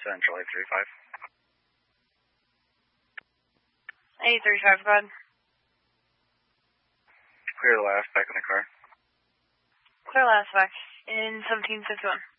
Central 835. 835, go ahead. Clear the last back in the car. Clear last back in 1761.